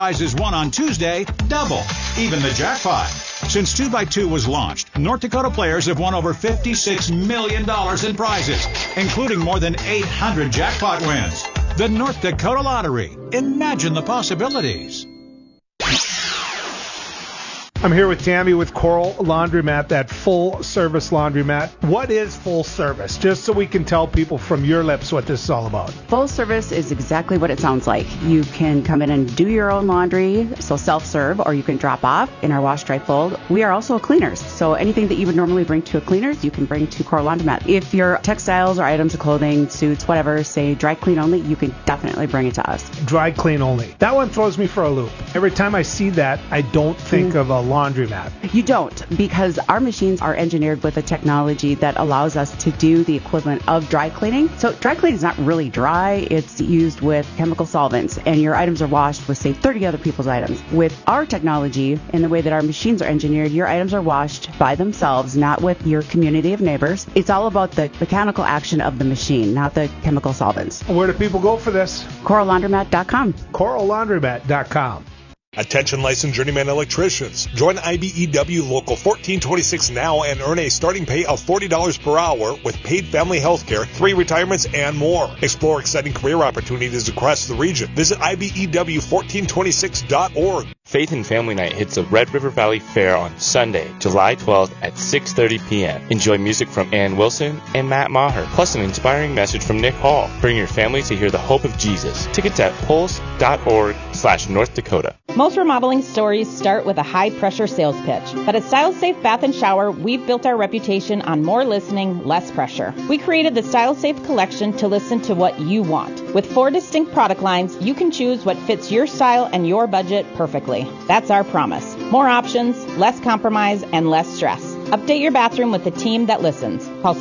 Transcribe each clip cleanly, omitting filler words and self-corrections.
Prizes won on Tuesday, double, even the jackpot. Since 2x2 was launched, North Dakota players have won over $56 million in prizes, including more than 800 jackpot wins. The North Dakota Lottery. Imagine the possibilities. I'm here with Tammy with Coral Laundromat, that full-service laundromat. What is full service? Just so we can tell people from your lips what this is all about. Full service is exactly what it sounds like. You can come in and do your own laundry, so self-serve, or you can drop off in our wash, dry, fold. We are also cleaners, so anything that you would normally bring to a cleaners, you can bring to Coral Laundromat. If your textiles or items of clothing, suits, whatever, say dry clean only, you can definitely bring it to us. Dry clean only. That one throws me for a loop. Every time I see that, I don't think of a laundromat. You don't, because our machines are engineered with a technology that allows us to do the equivalent of dry cleaning. So dry cleaning is not really dry. It's used with chemical solvents, and your items are washed with, say, 30 other people's items. With our technology and the way that our machines are engineered, your items are washed by themselves, not with your community of neighbors. It's all about the mechanical action of the machine, not the chemical solvents. Where do people go for this? CoralLaundromat.com. CoralLaundromat.com. Attention licensed journeyman electricians. Join IBEW Local 1426 now and earn a starting pay of $40 per hour with paid family health care, 3 retirements, and more. Explore exciting career opportunities across the region. Visit IBEW1426.org. Faith and Family Night hits the Red River Valley Fair on Sunday, July 12th at 6:30 p.m. Enjoy music from Ann Wilson and Matt Maher, plus an inspiring message from Nick Hall. Bring your family to hear the hope of Jesus. Tickets at pulse.org/North Dakota. Most remodeling stories start with a high-pressure sales pitch. But at Style Safe Bath & Shower, we've built our reputation on more listening, less pressure. We created the Style Safe collection to listen to what you want. With 4 distinct product lines, you can choose what fits your style and your budget perfectly. That's our promise. More options, less compromise, and less stress. Update your bathroom with the team that listens. Call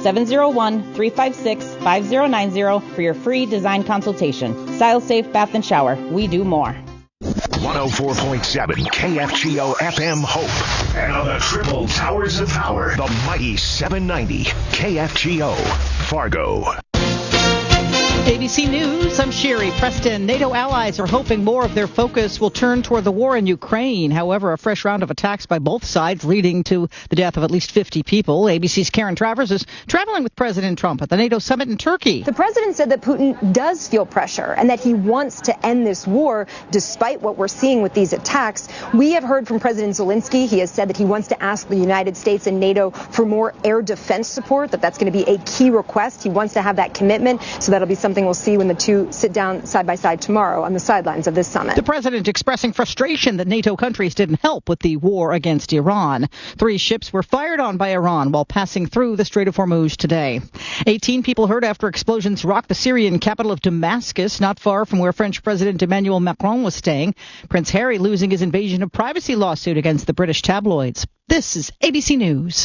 701-356-5090 for your free design consultation. Style Safe Bath & Shower. We do more. 104.7 KFGO FM Hope. And on the triple towers of power, the mighty 790 KFGO Fargo. ABC News, I'm Sherry Preston. NATO allies are hoping more of their focus will turn toward the war in Ukraine. However, a fresh round of attacks by both sides leading to the death of at least 50 people. ABC's Karen Travers is traveling with President Trump at the NATO summit in Turkey. The president said that Putin does feel pressure and that he wants to end this war despite what we're seeing with these attacks. We have heard from President Zelensky. He has said that he wants to ask the United States and NATO for more air defense support, that's going to be a key request. He wants to have that commitment, so that'll be something we'll see when the two sit down side by side tomorrow on the sidelines of this summit. The president expressing frustration that NATO countries didn't help with the war against Iran. 3 ships were fired on by Iran while passing through the Strait of Hormuz today. 18 people hurt after explosions rocked the Syrian capital of Damascus, not far from where French President Emmanuel Macron was staying. Prince Harry losing his invasion of privacy lawsuit against the British tabloids. This is ABC News.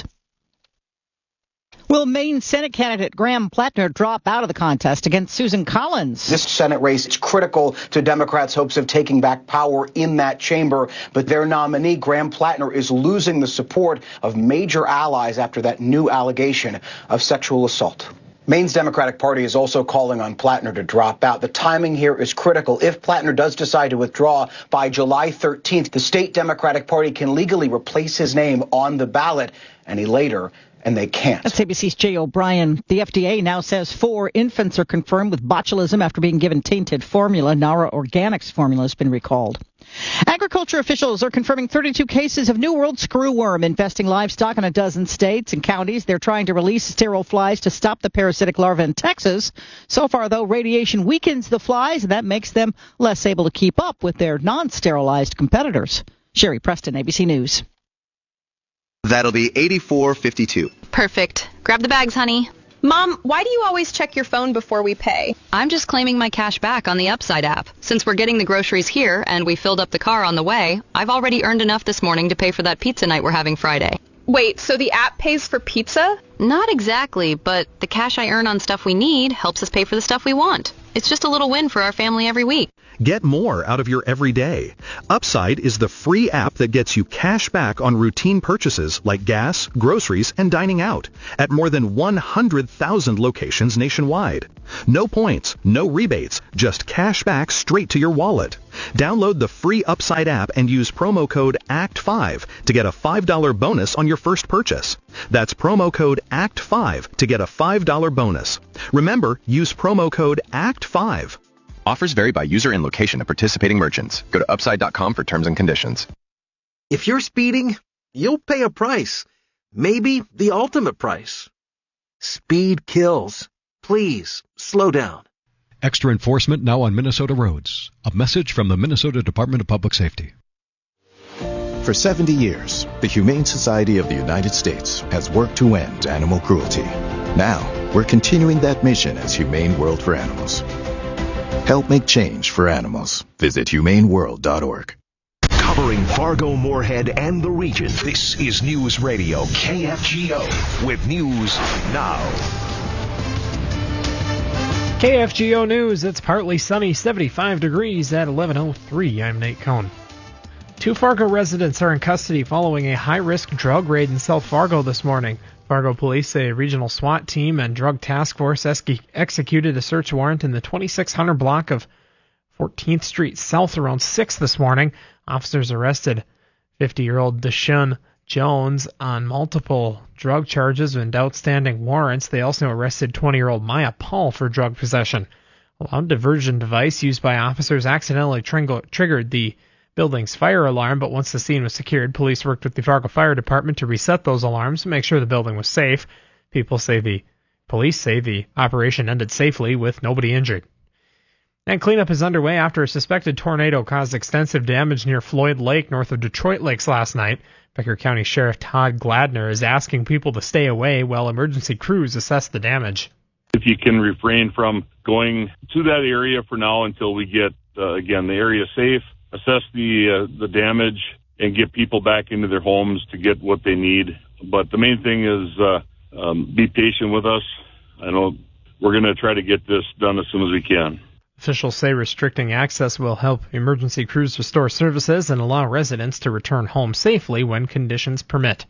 Will Maine Senate candidate Graham Plattner drop out of the contest against Susan Collins? This Senate race is critical to Democrats' hopes of taking back power in that chamber, but their nominee, Graham Plattner, is losing the support of major allies after that new allegation of sexual assault. Maine's Democratic Party is also calling on Plattner to drop out. The timing here is critical. If Plattner does decide to withdraw by July 13th, the state Democratic Party can legally replace his name on the ballot any later. And they can't. That's ABC's Jay O'Brien. The FDA now says 4 infants are confirmed with botulism after being given tainted formula. Nara Organics formula has been recalled. Agriculture officials are confirming 32 cases of New World screwworm infesting livestock in a dozen states and counties. They're trying to release sterile flies to stop the parasitic larvae in Texas. So far, though, radiation weakens the flies, and that makes them less able to keep up with their non-sterilized competitors. Sherry Preston, ABC News. That'll be $84.52. Perfect. Grab the bags, honey. Mom, why do you always check your phone before we pay? I'm just claiming my cash back on the Upside app. Since we're getting the groceries here and we filled up the car on the way, I've already earned enough this morning to pay for that pizza night we're having Friday. Wait, so the app pays for pizza? Not exactly, but the cash I earn on stuff we need helps us pay for the stuff we want. It's just a little win for our family every week. Get more out of your everyday. Upside is the free app that gets you cash back on routine purchases like gas, groceries, and dining out at more than 100,000 locations nationwide. No points, no rebates, just cash back straight to your wallet. Download the free Upside app and use promo code ACT5 to get a $5 bonus on your first purchase. That's promo code ACT5 to get a $5 bonus. Remember, use promo code ACT5. Offers vary by user and location of participating merchants. Go to upside.com for terms and conditions. If you're speeding, you'll pay a price. Maybe the ultimate price. Speed kills. Please, slow down. Extra enforcement now on Minnesota roads. A message from the Minnesota Department of Public Safety. For 70 years, the Humane Society of the United States has worked to end animal cruelty. Now, we're continuing that mission as Humane World for Animals. Help make change for animals. Visit humaneworld.org. Covering Fargo, Moorhead, and the region, this is News Radio KFGO with News Now. KFGO News, it's partly sunny, 75 degrees at 11:03. I'm Nate Cohn. 2 Fargo residents are in custody following a high-risk drug raid in South Fargo this morning. Fargo police say a regional SWAT team and drug task force executed a search warrant in the 2600 block of 14th Street South around 6 this morning. Officers arrested 50-year-old Deshaun Jones on multiple drug charges and outstanding warrants. They also arrested 20-year-old Maya Paul for drug possession. A loud diversion device used by officers accidentally triggered the building's fire alarm, but once the scene was secured, police worked with the Fargo Fire Department to reset those alarms and make sure the building was safe. Police say the operation ended safely with nobody injured. And cleanup is underway after a suspected tornado caused extensive damage near Floyd Lake, north of Detroit Lakes last night. Becker County Sheriff Todd Gladner is asking people to stay away while emergency crews assess the damage. If you can refrain from going to that area for now until we get, again, the area safe, assess the damage, and get people back into their homes to get what they need. But the main thing is be patient with us. I know we're going to try to get this done as soon as we can. Officials say restricting access will help emergency crews restore services and allow residents to return home safely when conditions permit.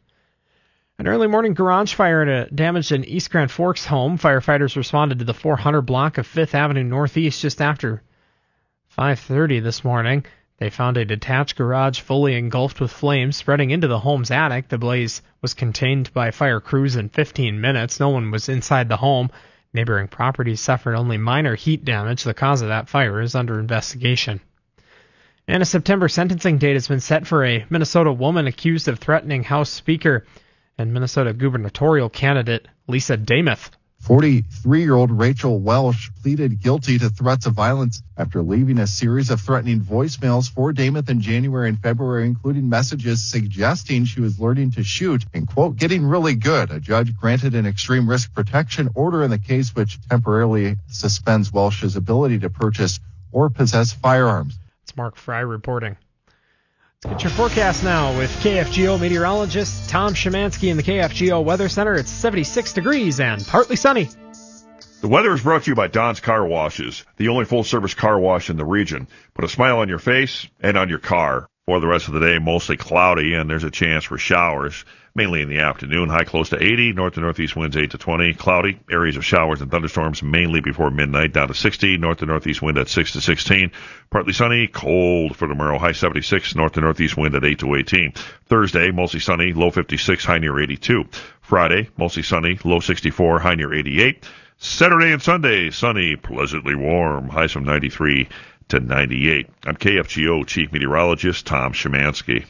An early morning garage fire damaged an East Grand Forks home. Firefighters responded to the 400 block of 5th Avenue Northeast just after 5:30 this morning. They found a detached garage fully engulfed with flames spreading into the home's attic. The blaze was contained by fire crews in 15 minutes. No one was inside the home. Neighboring properties suffered only minor heat damage. The cause of that fire is under investigation. And a September sentencing date has been set for a Minnesota woman accused of threatening House Speaker and Minnesota gubernatorial candidate Lisa Demuth. 43-year-old Rachel Welsh pleaded guilty to threats of violence after leaving a series of threatening voicemails for Demuth in January and February, including messages suggesting she was learning to shoot and, quote, getting really good. A judge granted an extreme risk protection order in the case, which temporarily suspends Welsh's ability to purchase or possess firearms. It's Mark Fry reporting. Let's get your forecast now with KFGO meteorologist Tom Szymanski in the KFGO Weather Center. It's 76 degrees and partly sunny. The weather is brought to you by Don's Car Washes, the only full-service car wash in the region. Put a smile on your face and on your car. For the rest of the day, mostly cloudy, and there's a chance for showers, mainly in the afternoon. High close to 80, north to northeast winds 8 to 20. Cloudy, areas of showers and thunderstorms mainly before midnight, down to 60, north to northeast wind at 6 to 16. Partly sunny, cold for tomorrow, high 76, north to northeast wind at 8 to 18. Thursday, mostly sunny, low 56, high near 82. Friday, mostly sunny, low 64, high near 88. Saturday and Sunday, sunny, pleasantly warm, highs from 93 to 98. I'm KFGO Chief Meteorologist Tom Szymanski.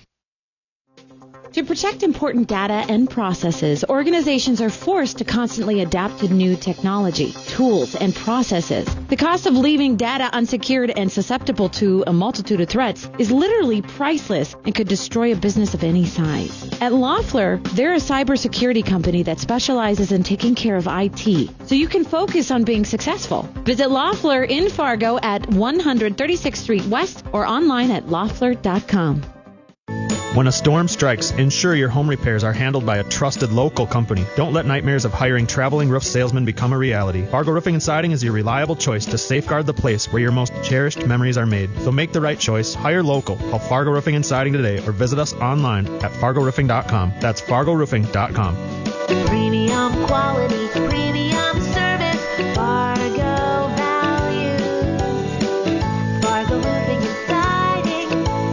To protect important data and processes, organizations are forced to constantly adapt to new technology, tools, and processes. The cost of leaving data unsecured and susceptible to a multitude of threats is literally priceless and could destroy a business of any size. At Loeffler, they're a cybersecurity company that specializes in taking care of IT, so you can focus on being successful. Visit Loeffler in Fargo at 136th Street West or online at loeffler.com. When a storm strikes, ensure your home repairs are handled by a trusted local company. Don't let nightmares of hiring traveling roof salesmen become a reality. Fargo Roofing and Siding is your reliable choice to safeguard the place where your most cherished memories are made. So make the right choice. Hire local. Call Fargo Roofing and Siding today or visit us online at fargoroofing.com. That's fargoroofing.com. Premium quality, premium service, Fargo value. Fargo Roofing and Siding.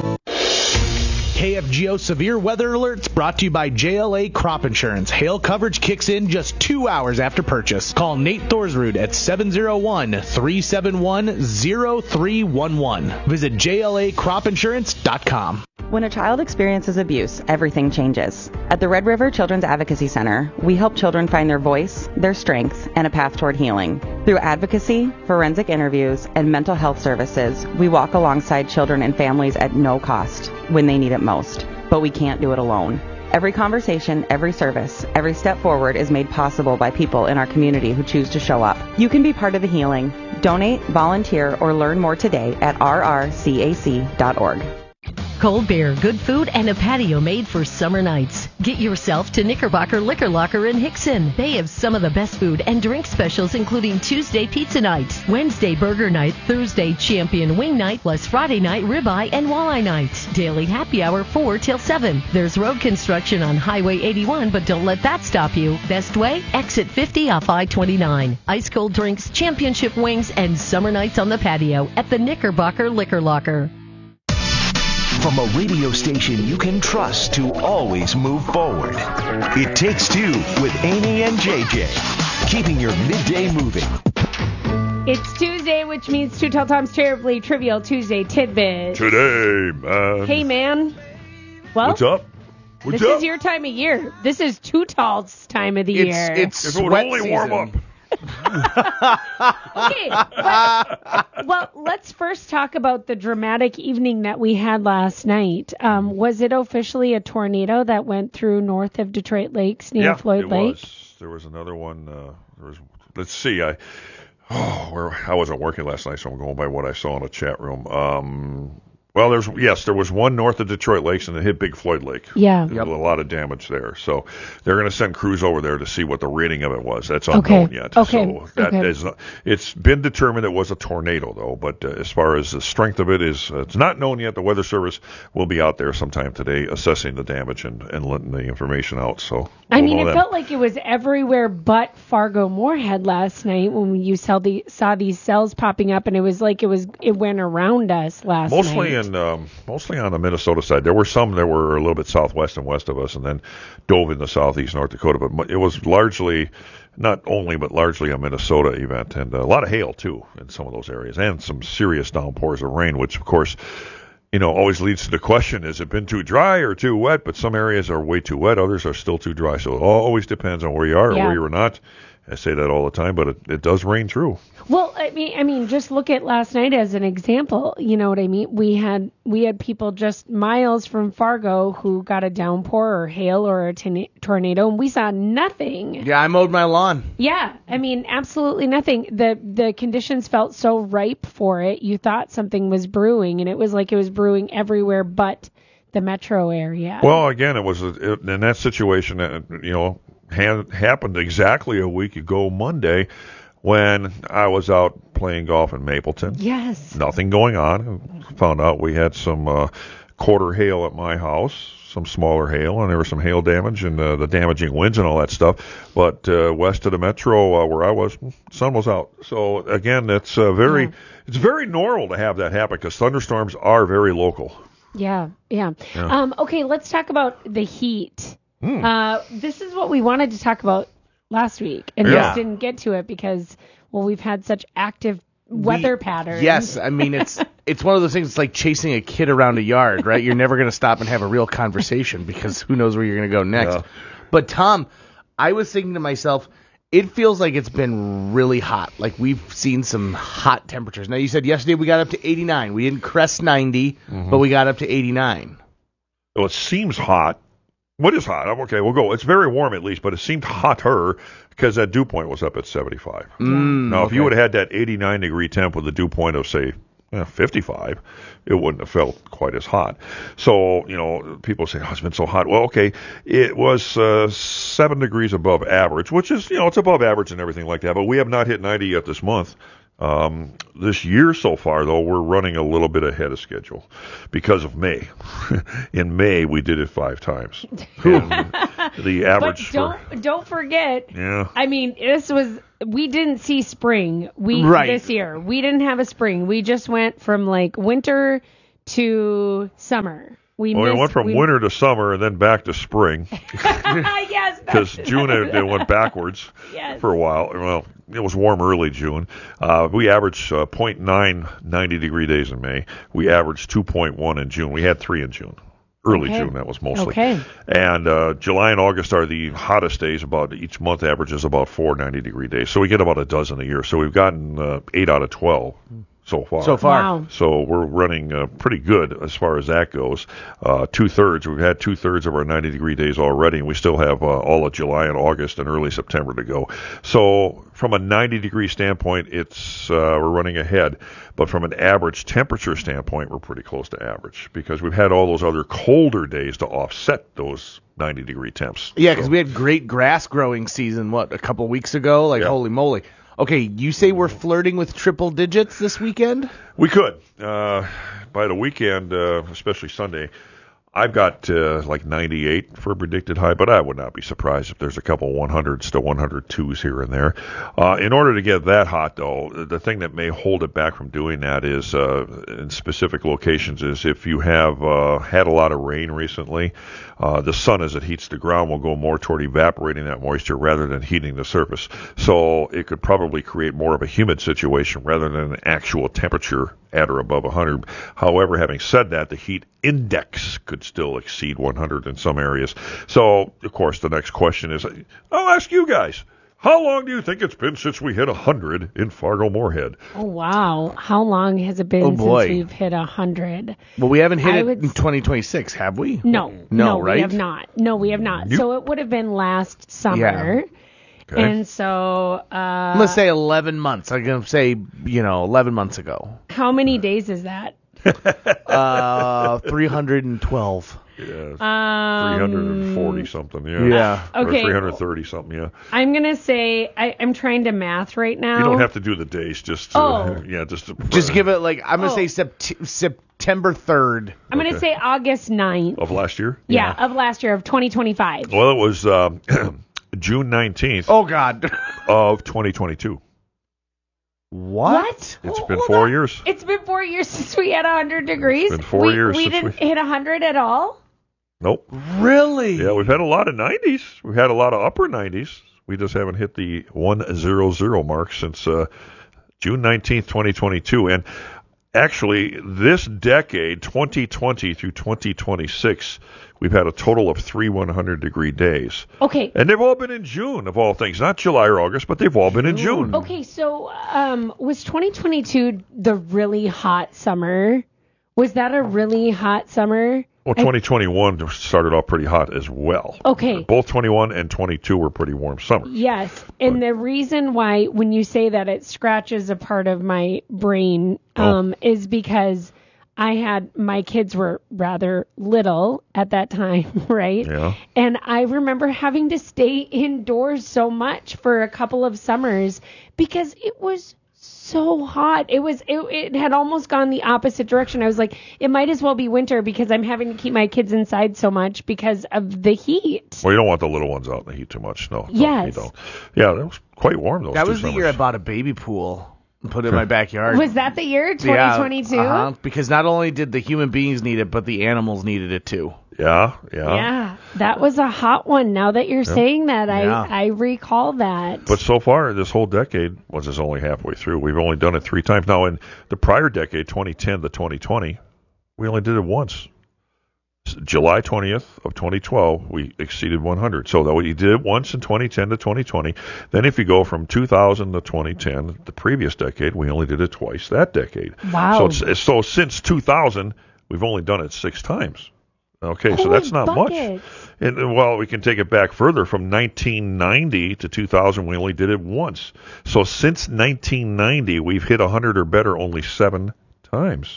KFGO Severe Weather Alerts brought to you by JLA Crop Insurance. Hail coverage kicks in just 2 hours after purchase. Call Nate Thorsrud at 701-371-0311. Visit JLACropInsurance.com. When a child experiences abuse, everything changes. At the Red River Children's Advocacy Center, we help children find their voice, their strengths, and a path toward healing. Through advocacy, forensic interviews, and mental health services, we walk alongside children and families at no cost when they need it most. But we can't do it alone. Every conversation, every service, every step forward is made possible by people in our community who choose to show up. You can be part of the healing. Donate, volunteer, or learn more today at rrcac.org. Cold beer, good food, and a patio made for summer nights. Get yourself to Knickerbocker Liquor Locker in Hickson. They have some of the best food and drink specials, including Tuesday pizza night, Wednesday burger night, Thursday champion wing night, plus Friday night ribeye and walleye night. Daily happy hour 4 till 7. There's road construction on Highway 81, but don't let that stop you. Best way? Exit 50 off I-29. Ice cold drinks, championship wings, and summer nights on the patio at the Knickerbocker Liquor Locker. From a radio station you can trust to always move forward. It Takes Two with Amy and JJ. Keeping your midday moving. It's Tuesday, which means Too Tall Tom's Terribly Trivial Tuesday Tidbit. Today, man. Hey, man. Well, what's up? This is your time of year. This is Too Tall's time of the year. It's if it would only warm up. Okay, well, let's first talk about the dramatic evening that we had last night. Was it officially a tornado that went through north of Detroit Lakes near Floyd Lake? There was another one. Let's see. I wasn't working last night, so I'm going by what I saw in the chat room. Well, there was one north of Detroit Lakes, and it hit Big Floyd Lake. Yeah. There was a lot of damage there. So they're going to send crews over there to see what the rating of it was. That's unknown yet. Okay. So is not, it's been determined it was a tornado, though. But as far as the strength of it it's not known yet. The Weather Service will be out there sometime today assessing the damage and letting the information out. So it felt like it was everywhere but Fargo-Moorhead last night when you saw these cells popping up, and it was like it went around us last night. Mostly on the Minnesota side. There were some that were a little bit southwest and west of us, and then dove into southeast North Dakota. But it was largely, not only, but largely a Minnesota event, and a lot of hail too in some of those areas, and some serious downpours of rain, which of course, always leads to the question: has it been too dry or too wet? But some areas are way too wet, others are still too dry. So it always depends on where you are or where you're not. I say that all the time, but it does rain through. Well, I mean, just look at last night as an example. You know what I mean? We had people just miles from Fargo who got a downpour or hail or a tornado, and we saw nothing. Yeah, I mowed my lawn. Yeah, I mean, absolutely nothing. The conditions felt so ripe for it. You thought something was brewing, and it was like it was brewing everywhere but the metro area. Well, again, it was in that situation that happened exactly a week ago Monday when I was out playing golf in Mapleton. Yes. Nothing going on. Found out we had some quarter hail at my house, some smaller hail, and there was some hail damage and the damaging winds and all that stuff. But west of the metro where I was, sun was out. So again, it's it's very normal to have that happen because thunderstorms are very local. Yeah. Okay, let's talk about the heat. This is what we wanted to talk about last week, and just didn't get to it because, we've had such active weather patterns. Yes, I mean, it's one of those things. It's like chasing a kid around a yard, right? You're never going to stop and have a real conversation because who knows where you're going to go next. Yeah. But, Tom, I was thinking to myself, it feels like it's been really hot. Like we've seen some hot temperatures. Now, you said yesterday we got up to 89. We didn't crest 90, but we got up to 89. Well, it seems hot. What is hot? Okay, we'll go. It's very warm at least, but it seemed hotter because that dew point was up at 75. Now, if you would have had that 89-degree temp with a dew point of, say, 55, it wouldn't have felt quite as hot. So, people say, it's been so hot. Well, okay, it was 7 degrees above average, which is, it's above average and everything like that, but we have not hit 90 yet this month. This year so far, though, we're running a little bit ahead of schedule because of May. In May, we did it 5 times. And the average. But don't forget. Yeah. I mean, we didn't see spring. This year we didn't have a spring. We just went from like winter to summer. We went from winter to summer and then back to spring. Yes. Because June it went backwards for a while. Well, it was warm early June. We averaged 0.9 90-degree days in May. We averaged 2.1 in June. We had 3 in June. Early June, that was mostly. Okay. And July and August are the hottest days. About each month averages about 4 90-degree days. So we get about a dozen a year. So we've gotten 8 out of 12. So far. Wow. So we're running pretty good as far as that goes. 2/3. We've had 2/3 of our 90-degree days already, and we still have all of July and August and early September to go. So from a 90-degree standpoint, we're running ahead. But from an average temperature standpoint, we're pretty close to average because we've had all those other colder days to offset those 90-degree temps. Yeah, because we had great grass growing season, a couple weeks ago? Holy moly. Okay, you say we're flirting with triple digits this weekend? We could. By the weekend, especially Sunday, I've got 98 for a predicted high, but I would not be surprised if there's a couple 100s to 102s here and there. In order to get that hot, though, the thing that may hold it back from doing that is in specific locations is if you have had a lot of rain recently, the sun as it heats the ground will go more toward evaporating that moisture rather than heating the surface. So it could probably create more of a humid situation rather than an actual temperature at or above 100. However, having said that, the heat index could still exceed 100 in some areas. So, of course, the next question is, I'll ask you guys, how long do you think it's been since we hit 100 in Fargo-Moorhead? Oh, wow. How long has it been since we've hit 100? Well, we haven't hit it in 2026, have we? No, right? we have not. No, we have not. So it would have been last summer. Yeah. Okay. And so... I'm going to say 11 months. I'm going to say, 11 months ago. How many days is that? 312. Yeah, 340 something. Yeah. Yeah. Okay. Or 330 something. Yeah. I'm gonna say I'm trying to math right now. You don't have to do the days. Just give it I'm gonna say September 3rd. I'm gonna say August 9th of last year. Yeah, of last year of 2025. Well, it was June 19th. Oh God. Of 2022. What? It's been 4 years. It's been 4 years since we had 100 degrees. It's been 4 years. We didn't hit 100 at all? Nope. Really? Yeah, we've had a lot of 90s. We've had a lot of upper 90s. We just haven't hit the 100 mark since June 19th, 2022. And actually, this decade, 2020 through 2026, we've had a total of 3 100-degree days. Okay. And they've all been in June, of all things. Not July or August, but they've all been in June. Okay, so was 2022 the really hot summer? Was that a really hot summer? Well, 2021 started off pretty hot as well. Okay. Both 21 and 22 were pretty warm summers. Yes, and the reason why, when you say that, it scratches a part of my brain is because my kids were rather little at that time, right? Yeah. And I remember having to stay indoors so much for a couple of summers because it was so hot. It had almost gone the opposite direction. I was like, it might as well be winter because I'm having to keep my kids inside so much because of the heat. Well, you don't want the little ones out in the heat too much. No. Yes. You don't. Yeah, that was quite warm those That 2 was the summers. year I bought a baby pool and put it in my backyard. Was that the year, 2022? Yeah, because not only did the human beings need it, but the animals needed it too. Yeah. Yeah, that was a hot one. Now that you're saying that, I recall that. But so far, this whole decade was only halfway through. We've only done it 3 times. Now, in the prior decade, 2010 to 2020, we only did it once. July 20th of 2012, we exceeded 100. So that we did it once in 2010 to 2020. Then if you go from 2000 to 2010, the previous decade, we only did it twice that decade. Wow. So since 2000, we've only done it 6 times. Okay, so that's not much. And well, we can take it back further. From 1990 to 2000, we only did it once. So since 1990, we've hit 100 or better only 7 times.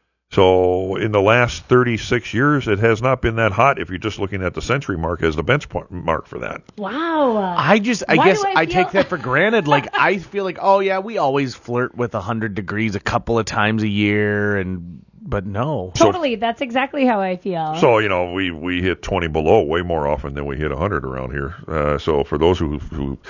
So in the last 36 years, it has not been that hot if you're just looking at the century mark as the benchmark for that. Wow. I guess I take that for granted. Like, I feel like, oh, yeah, we always flirt with 100 degrees a couple of times a year, but no. Totally. That's exactly how I feel. So, we hit 20 below way more often than we hit 100 around here. So for those who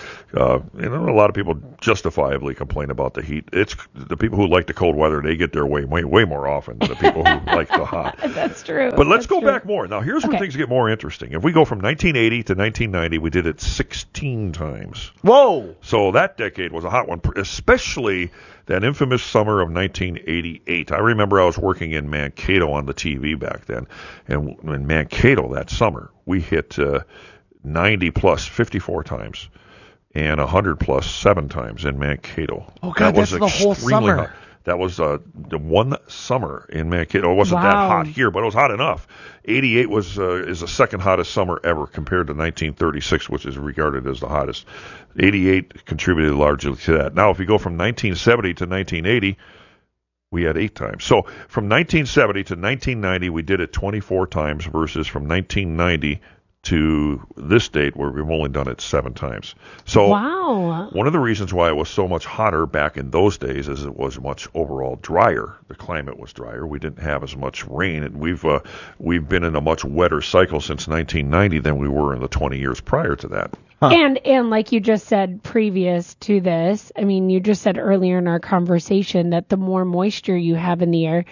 a lot of people justifiably complain about the heat. It's the people who like the cold weather, they get their way more often than the people who like the hot. That's true. But let's go back more. Now, here's where things get more interesting. If we go from 1980 to 1990, we did it 16 times. Whoa! So that decade was a hot one, especially that infamous summer of 1988. I remember I was working in Mankato on the TV back then, and in Mankato that summer, we hit 90 plus 54 times and 100 plus 7 times in Mankato. Oh, God, that's the whole summer. Hot. That was the one summer in Mankato. It wasn't that hot here, but it was hot enough. 88 is the second hottest summer ever compared to 1936, which is regarded as the hottest. 88 contributed largely to that. Now, if you go from 1970 to 1980, we had 8 times. So from 1970 to 1990, we did it 24 times versus from 1990 to this date where we've only done it 7 times. So one of the reasons why it was so much hotter back in those days is it was much overall drier. The climate was drier. We didn't have as much rain, and we've been in a much wetter cycle since 1990 than we were in the 20 years prior to that. And like you just said previous to this, I mean, you just said earlier in our conversation that the more moisture you have in the air,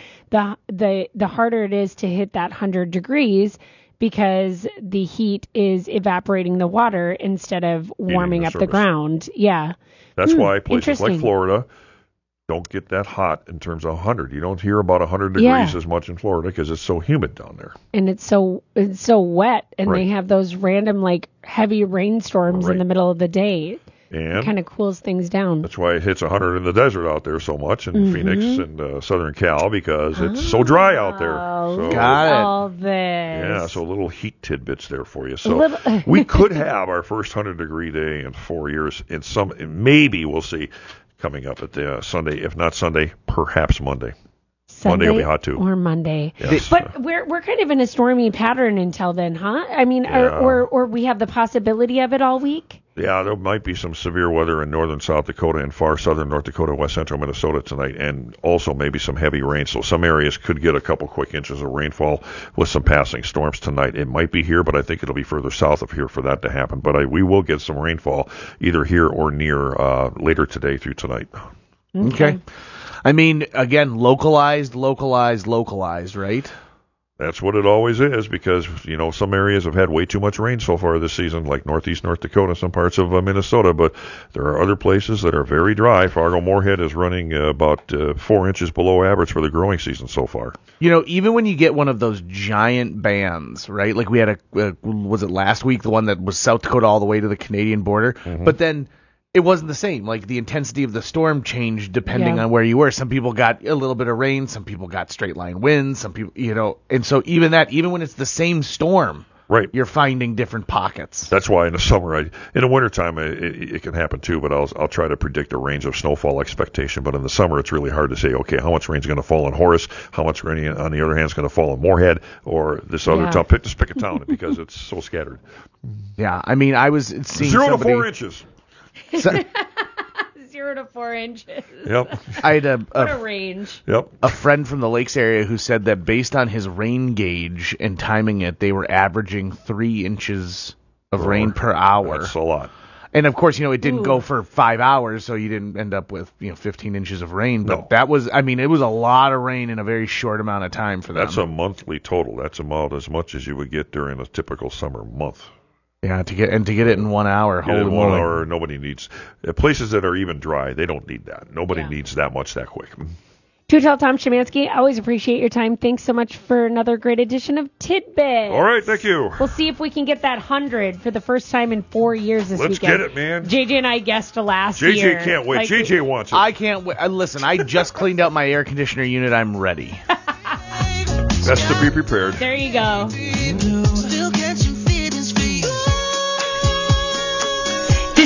the harder it is to hit that 100 degrees because the heat is evaporating the water instead of warming up the ground. Yeah. That's why places like Florida don't get that hot in terms of 100. You don't hear about 100 degrees as much in Florida because it's so humid down there. And it's so wet, and they have those random heavy rainstorms in the middle of the day. And it kind of cools things down. That's why it hits 100 in the desert out there so much in Phoenix and Southern Cal because it's so dry out there. So, got it. All this. Yeah, so little heat tidbits there for you. So we could have our first 100-degree day in 4 years. Maybe we'll see coming up at the Sunday. If not Sunday, perhaps Monday. Sunday Monday will be hot too. Or Monday. Yes. But we're kind of in a stormy pattern until then, huh? I mean, or we have the possibility of it all week? Yeah, there might be some severe weather in northern South Dakota and far southern North Dakota, west central Minnesota tonight, and also maybe some heavy rain. So some areas could get a couple quick inches of rainfall with some passing storms tonight. It might be here, but I think it'll be further south of here for that to happen. But we will get some rainfall either here or near later today through tonight. Okay. I mean, again, localized, right? That's what it always is because, some areas have had way too much rain so far this season, like northeast North Dakota, some parts of Minnesota, but there are other places that are very dry. Fargo-Moorhead is running about 4 inches below average for the growing season so far. Even when you get one of those giant bands, right? Like we had was it last week, the one that was South Dakota all the way to the Canadian border? Mm-hmm. But then it wasn't the same. Like the intensity of the storm changed depending on where you were. Some people got a little bit of rain. Some people got straight line winds. Some people, and so even when it's the same storm, right, you're finding different pockets. That's why in the summer, in the wintertime, it can happen too. But I'll try to predict a range of snowfall expectation. But in the summer, it's really hard to say. Okay, how much rain is going to fall in Horace? How much rain, on the other hand, is going to fall in Moorhead or this other town? Just pick a town because it's so scattered. Yeah, I mean, I was seeing 0 to 4 inches. 0 to 4 inches. Yep. I had what a range. Yep. A friend from the Lakes area who said that based on his rain gauge and timing it, they were averaging 3 inches of rain per hour. That's a lot. And of course, it didn't go for 5 hours, so you didn't end up with 15 inches of rain. But that was, it was a lot of rain in a very short amount of time for them. That's a monthly total. That's about as much as you would get during a typical summer month. Yeah, to get it in 1 hour. Holy moly. 1 hour, nobody needs. Places that are even dry, they don't need that. Nobody needs that much that quick. To tell Tom Szymanski, I always appreciate your time. Thanks so much for another great edition of Tidbits. All right, thank you. We'll see if we can get that 100 for the first time in 4 years this weekend. Let's get it, man. JJ and I guessed last year. JJ can't wait. JJ wants it. I can't wait. Listen, I just cleaned out my air conditioner unit. I'm ready. Best to be prepared. There you go.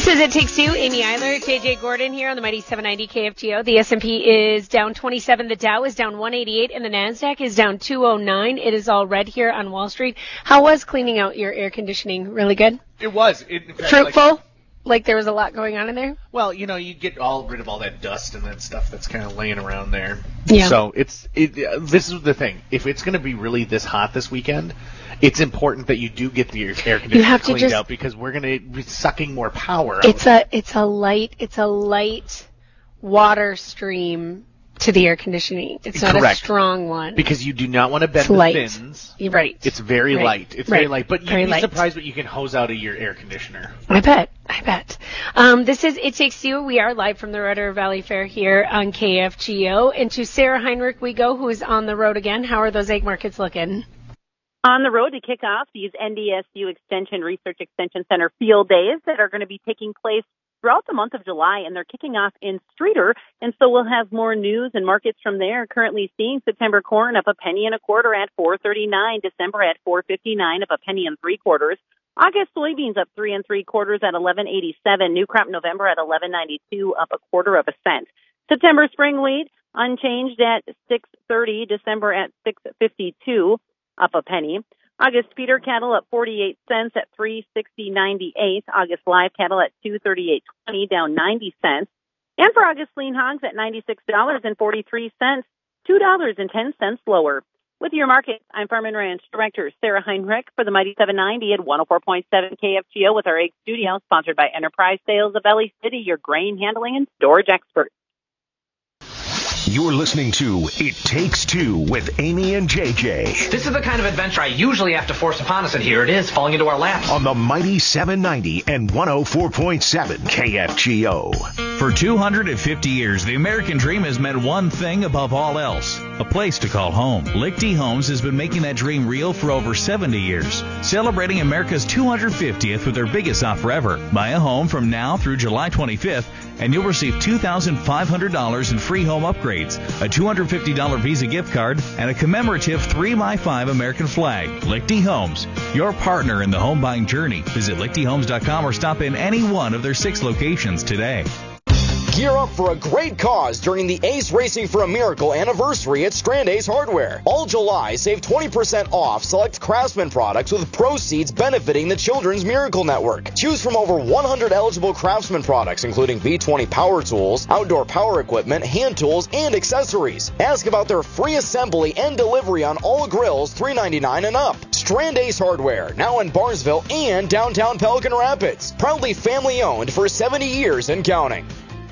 This is It Takes Two. Amy Eiler, JJ Gordon here on the Mighty 790 KFGO. The S&P is down 27. The Dow is down 188, and the NASDAQ is down 209. It is all red here on Wall Street. How was cleaning out your air conditioning? Really good? It was. In fact, fruitful? Like there was a lot going on in there? Well, you get rid of all that dust and that stuff that's kind of laying around there. Yeah. So this is the thing. If it's going to be really this hot this weekend, it's important that you do get the air conditioner cleaned out because we're going to be sucking more power. It's a light water stream to the air conditioning. It's not a strong one. Because you do not want to bend the fins. Right. It's very light. It's very light. But you'd be surprised what you can hose out of your air conditioner. I bet. This is It Takes Two. We are live from the Red River Valley Fair here on KFGO. And to Sarah Heinrich we go, who is on the road again. How are those egg markets looking? On the road to kick off these NDSU Extension Research Extension Center field days that are going to be taking place throughout the month of July, and they're kicking off in Streator, and so we'll have more news and markets from there. Currently seeing September corn up 1 1.25 at $4.39, December at $4.59, up 1 3/4. August soybeans up 3 3/4 at $11.87. New crop November at $11.92, up 1/4 cent. September spring wheat unchanged at $6.30, December at $6.52, up a penny. August feeder cattle up 48 cents at $3.60.98. August live cattle at $2.38.20, down 90 cents. And for August lean hogs at $96.43, $2.10 lower. With your market, I'm Farm and Ranch Director Sarah Heinrich for the Mighty 790 at 104.7 KFGO with our egg studio, sponsored by Enterprise Sales of Valley City, your grain handling and storage expert. You're listening to It Takes Two with Amy and JJ. This is the kind of adventure I usually have to force upon us, and here it is, falling into our laps. On the Mighty 790 and 104.7 KFGO. For 250 years, the American dream has meant one thing above all else: a place to call home. Lichty Homes has been making that dream real for over 70 years, celebrating America's 250th with their biggest offer ever. Buy a home from now through July 25th, and you'll receive $2,500 in free home upgrades, a $250 Visa gift card, and a commemorative 3x5 American flag. Lichty Homes, your partner in the home buying journey. Visit lichtyhomes.com or stop in any one of their 6 locations today. Gear up for a great cause during the Ace Racing for a Miracle anniversary at Strand Ace Hardware. All July, save 20% off select Craftsman products with proceeds benefiting the Children's Miracle Network. Choose from over 100 eligible Craftsman products, including V20 power tools, outdoor power equipment, hand tools, and accessories. Ask about their free assembly and delivery on all grills, $3.99 and up. Strand Ace Hardware, now in Barnesville and downtown Pelican Rapids. Proudly family-owned for 70 years and counting.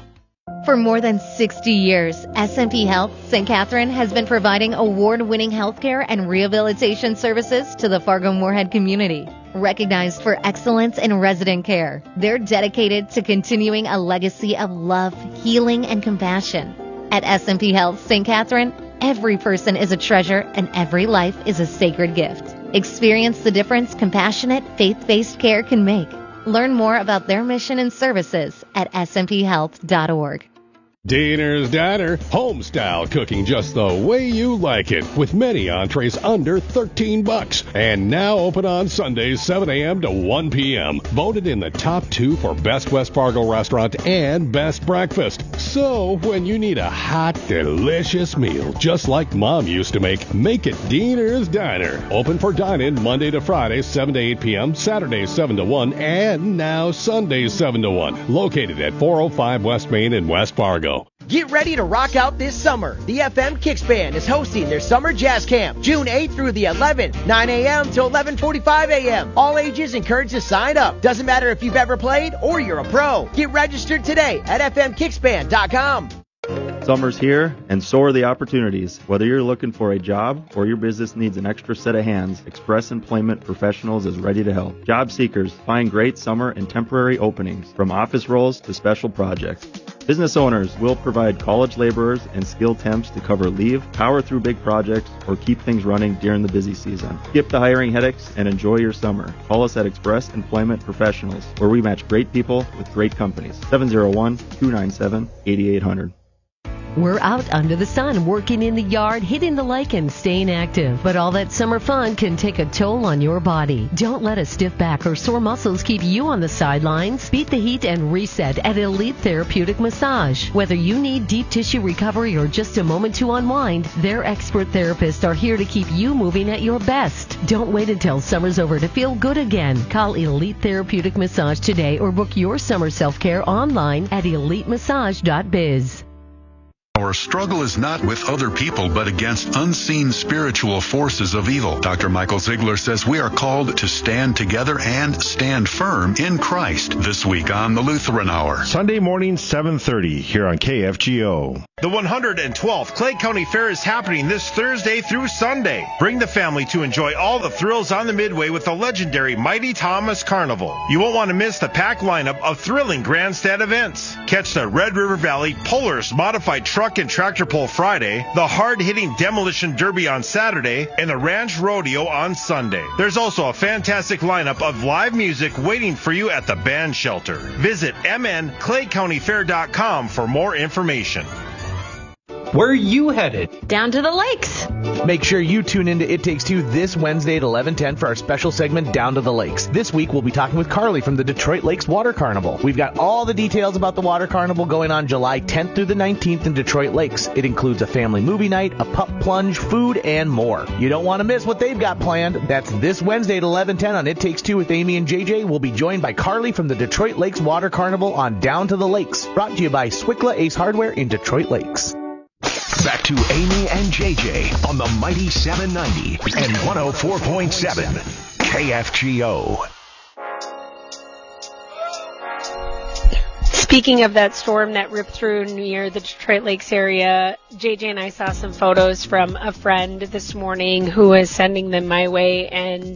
For more than 60 years, SMP Health St. Catherine has been providing award-winning healthcare and rehabilitation services to the Fargo-Moorhead community. Recognized for excellence in resident care, they're dedicated to continuing a legacy of love, healing, and compassion. At SMP Health St. Catherine, every person is a treasure and every life is a sacred gift. Experience the difference compassionate, faith-based care can make. Learn more about their mission and services at smphealth.org. Diner's Diner, home-style cooking just the way you like it, with many entrees under $13. And now open on Sundays, 7 a.m. to 1 p.m. Voted in the top 2 for Best West Fargo Restaurant and Best Breakfast. So, when you need a hot, delicious meal, just like Mom used to make it Diner's Diner. Open for dine-in Monday to Friday, 7 to 8 p.m., Saturdays, 7 to 1, and now Sundays, 7 to 1. Located at 405 West Main in West Fargo. Get ready to rock out this summer. The FM Kicks Band is hosting their summer jazz camp, June 8th through the 11th, 9 a.m. to 11:45 a.m. All ages encouraged to sign up. Doesn't matter if you've ever played or you're a pro. Get registered today at fmkicksband.com. Summer's here, and so are the opportunities. Whether you're looking for a job or your business needs an extra set of hands, Express Employment Professionals is ready to help. Job seekers, find great summer and temporary openings, from office roles to special projects. Business owners will provide college laborers and skilled temps to cover leave, power through big projects, or keep things running during the busy season. Skip the hiring headaches and enjoy your summer. Call us at Express Employment Professionals, where we match great people with great companies. 701-297-8800. We're out under the sun, working in the yard, hitting the lake, and staying active. But all that summer fun can take a toll on your body. Don't let a stiff back or sore muscles keep you on the sidelines. Beat the heat and reset at Elite Therapeutic Massage. Whether you need deep tissue recovery or just a moment to unwind, their expert therapists are here to keep you moving at your best. Don't wait until summer's over to feel good again. Call Elite Therapeutic Massage today or book your summer self-care online at elitemassage.biz. Our struggle is not with other people, but against unseen spiritual forces of evil. Dr. Michael Ziegler says we are called to stand together and stand firm in Christ. This week on the Lutheran Hour. Sunday morning, 7:30, here on KFGO. The 112th Clay County Fair is happening this Thursday through Sunday. Bring the family to enjoy all the thrills on the Midway with the legendary Mighty Thomas Carnival. You won't want to miss the packed lineup of thrilling grandstand events. Catch the Red River Valley Polaris Modified Truck and Tractor Pull Friday, the hard-hitting Demolition Derby on Saturday, and the Ranch Rodeo on Sunday. There's also a fantastic lineup of live music waiting for you at the band shelter. Visit mnclaycountyfair.com for more information. Where are you headed? Down to the lakes. Make sure you tune into It Takes Two this Wednesday at 11:10 for our special segment Down to the Lakes. This week we'll be talking with Carly from the Detroit Lakes Water Carnival. We've got all the details about the Water Carnival going on July 10th through the 19th in Detroit Lakes. It includes a family movie night, a pup plunge, food, and more. You don't want to miss what they've got planned. That's this Wednesday at 11:10 on It Takes Two with Amy and JJ. We'll be joined by Carly from the Detroit Lakes Water Carnival on Down to the Lakes. Brought to you by Swickla Ace Hardware in Detroit Lakes. Back to Amy and JJ on the Mighty 790 and 104.7 KFGO. Speaking of that storm that ripped through near the Detroit Lakes area, JJ and I saw some photos from a friend this morning who was sending them my way, and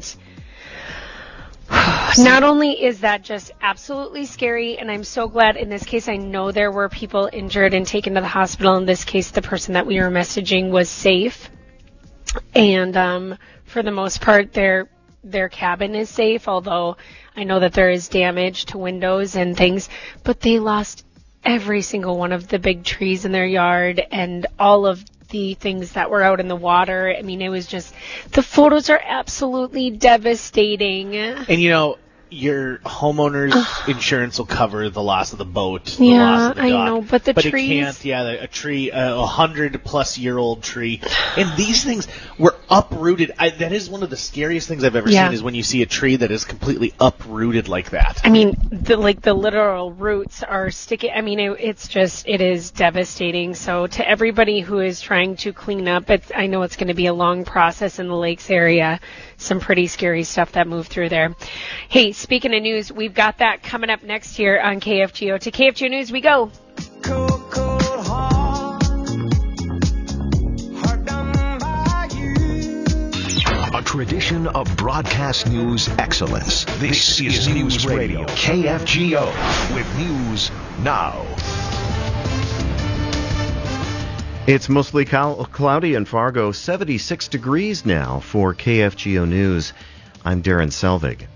not only is that just absolutely scary, and I'm so glad in this case I know there were people injured and taken to the hospital. In this case, the person that we were messaging was safe, and for the most part, their cabin is safe, although I know that there is damage to windows and things, but they lost every single one of the big trees in their yard and all of the things that were out in the water. I mean, it was just, the photos are absolutely devastating. And you know, your homeowner's insurance will cover the loss of the boat, the yeah, loss of the dock. I know, but the trees. It can't, a tree, 100-plus-year-old tree. And these things were uprooted. That is one of the scariest things I've ever seen, is when you see a tree that is completely uprooted like that. I mean, the literal roots are sticking. I mean, it is devastating. So to everybody who is trying to clean up, I know it's going to be a long process in the lakes area. Some pretty scary stuff that moved through there. Hey, speaking of news, we've got that coming up next here on KFGO. To KFGO News we go. A tradition of broadcast news excellence. This is News Radio, KFGO, with news now. It's mostly cloudy in Fargo, 76 degrees now for KFGO News. I'm Darren Selvig.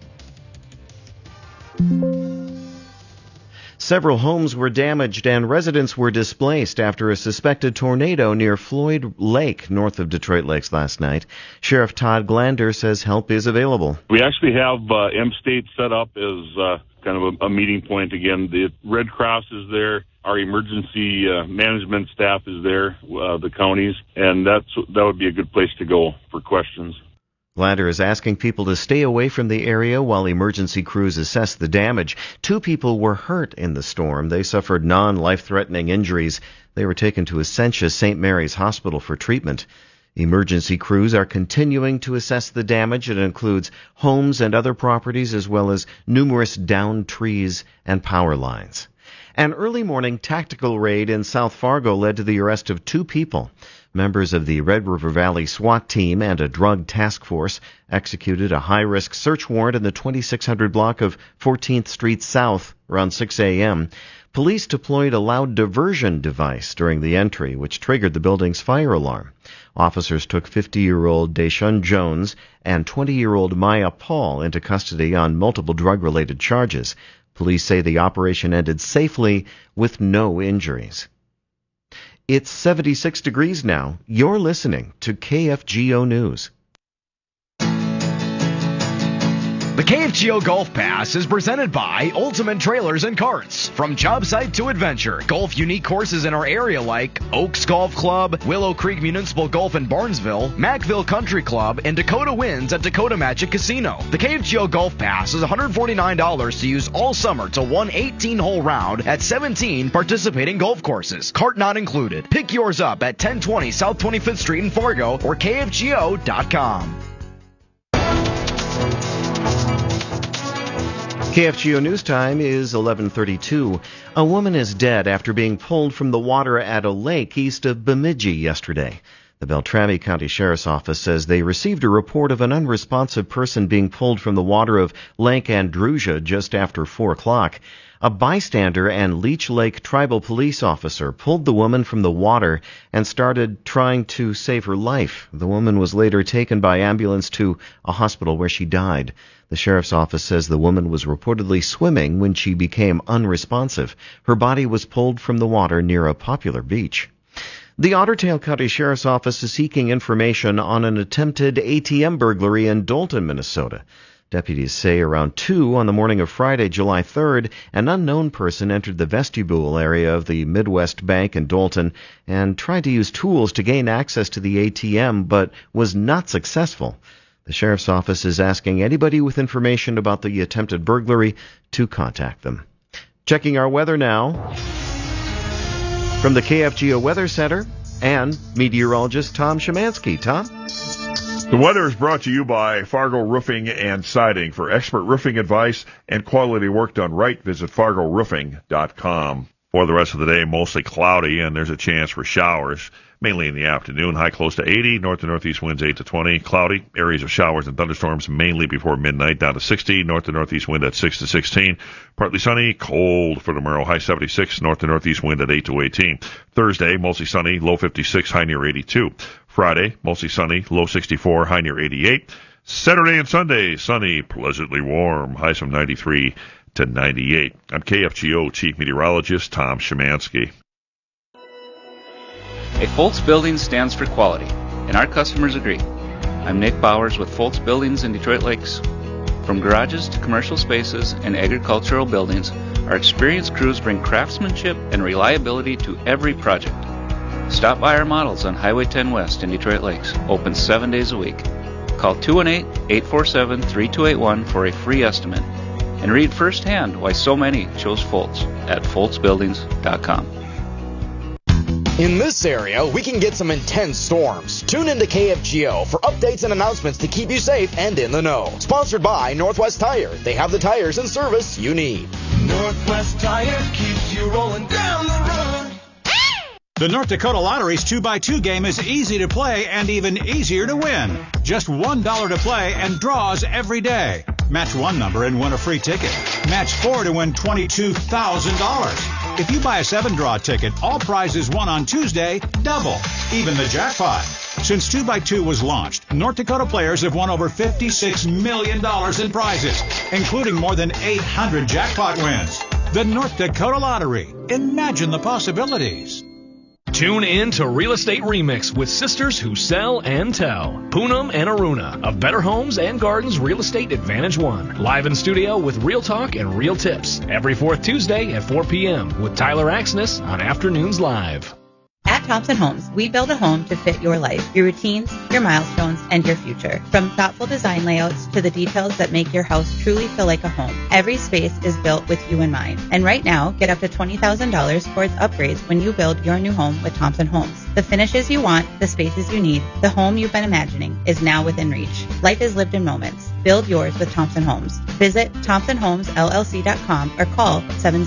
Several homes were damaged and residents were displaced after a suspected tornado near Floyd Lake, north of Detroit Lakes last night. Sheriff Todd Glander says help is available. We actually have M-State set up as kind of a meeting point again. The Red Cross is there. Our emergency management staff is there, the counties, and that would be a good place to go for questions. Glander is asking people to stay away from the area while emergency crews assess the damage. 2 people were hurt in the storm. They suffered non-life-threatening injuries. They were taken to Essentia St. Mary's Hospital for treatment. Emergency crews are continuing to assess the damage. It includes homes and other properties, as well as numerous downed trees and power lines. An early morning tactical raid in South Fargo led to the arrest of 2 people. Members of the Red River Valley SWAT team and a drug task force executed a high-risk search warrant in the 2600 block of 14th Street South around 6 a.m. Police deployed a loud diversion device during the entry, which triggered the building's fire alarm. Officers took 50-year-old Deshaun Jones and 20-year-old Maya Paul into custody on multiple drug-related charges. Police say the operation ended safely with no injuries. It's 76 degrees now. You're listening to KFGO News. The KFGO Golf Pass is presented by Ultimate Trailers and Carts. From job site to adventure, golf unique courses in our area like Oaks Golf Club, Willow Creek Municipal Golf in Barnesville, Mackville Country Club, and Dakota Winds at Dakota Magic Casino. The KFGO Golf Pass is $149 to use all summer to one 18-hole round at 17 participating golf courses. Cart not included. Pick yours up at 1020 South 25th Street in Fargo or KFGO.com. KFGO News Time is 11:32. A woman is dead after being pulled from the water at a lake east of Bemidji yesterday. The Beltrami County Sheriff's Office says they received a report of an unresponsive person being pulled from the water of Lake Andrusia just after 4 o'clock. A bystander and Leech Lake Tribal Police officer pulled the woman from the water and started trying to save her life. The woman was later taken by ambulance to a hospital where she died. The sheriff's office says the woman was reportedly swimming when she became unresponsive. Her body was pulled from the water near a popular beach. The Otter Tail County Sheriff's Office is seeking information on an attempted ATM burglary in Dolton, Minnesota. Deputies say around 2 on the morning of Friday, July 3rd, an unknown person entered the vestibule area of the Midwest Bank in Dolton and tried to use tools to gain access to the ATM, but was not successful. The Sheriff's Office is asking anybody with information about the attempted burglary to contact them. Checking our weather now from the KFGO Weather Center and meteorologist Tom Szymanski. Tom? The weather is brought to you by Fargo Roofing and Siding. For expert roofing advice and quality work done right, visit FargoRoofing.com. For the rest of the day, mostly cloudy, and there's a chance for showers, mainly in the afternoon. High close to 80, north to northeast winds 8 to 20. Cloudy, areas of showers and thunderstorms mainly before midnight, down to 60, north to northeast wind at 6 to 16. Partly sunny, cold for tomorrow, high 76, north to northeast wind at 8 to 18. Thursday, mostly sunny, low 56, high near 82. Friday, mostly sunny, low 64, high near 88. Saturday and Sunday, sunny, pleasantly warm, highs from 93 to 98. I'm KFGO Chief Meteorologist Tom Szymanski. A Foltz Building stands for quality, and our customers agree. I'm Nick Bowers with Foltz Buildings in Detroit Lakes. From garages to commercial spaces and agricultural buildings, our experienced crews bring craftsmanship and reliability to every project. Stop by our models on Highway 10 West in Detroit Lakes, open 7 days a week. Call 218-847-3281 for a free estimate, and read firsthand why so many chose Foltz at FoltzBuildings.com. In this area, we can get some intense storms. Tune into KFGO for updates and announcements to keep you safe and in the know. Sponsored by Northwest Tire. They have the tires and service you need. Northwest Tire keeps you rolling down the road. The North Dakota Lottery's 2x2 game is easy to play and even easier to win. Just $1 to play and draws every day. Match one number and win a free ticket. Match 4 to win $22,000. If you buy a 7-draw ticket, all prizes won on Tuesday double, even the jackpot. Since 2x2 was launched, North Dakota players have won over $56 million in prizes, including more than 800 jackpot wins. The North Dakota Lottery. Imagine the possibilities. Tune in to Real Estate Remix with sisters who sell and tell. Poonam and Aruna of Better Homes and Gardens Real Estate Advantage One. Live in studio with real talk and real tips. Every fourth Tuesday at 4 p.m. with Tyler Axness on Afternoons Live. At Thompson Homes, we build a home to fit your life, your routines, your milestones, and your future. From thoughtful design layouts to the details that make your house truly feel like a home, every space is built with you in mind. And right now, get up to $20,000 towards upgrades when you build your new home with Thompson Homes. The finishes you want, the spaces you need, the home you've been imagining is now within reach. Life is lived in moments. Build yours with Thompson Homes. Visit ThompsonHomesLLC.com or call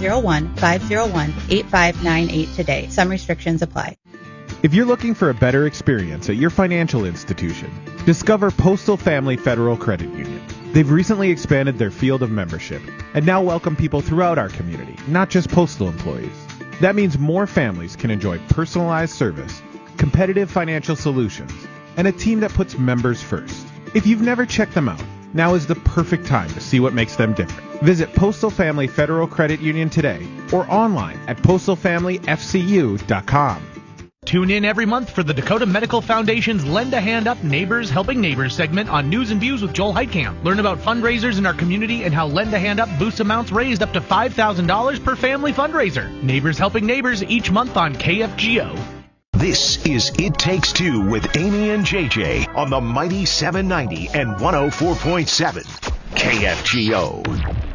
701-501-8598 today. Some restrictions apply. If you're looking for a better experience at your financial institution, discover Postal Family Federal Credit Union. They've recently expanded their field of membership and now welcome people throughout our community, not just postal employees. That means more families can enjoy personalized service, competitive financial solutions, and a team that puts members first. If you've never checked them out, now is the perfect time to see what makes them different. Visit Postal Family Federal Credit Union today or online at postalfamilyfcu.com. Tune in every month for the Dakota Medical Foundation's Lend a Hand Up Neighbors Helping Neighbors segment on News and Views with Joel Heitkamp. Learn about fundraisers in our community and how Lend a Hand Up boosts amounts raised up to $5,000 per family fundraiser. Neighbors Helping Neighbors each month on KFGO. This is It Takes Two with Amy and JJ on the Mighty 790 and 104.7 KFGO.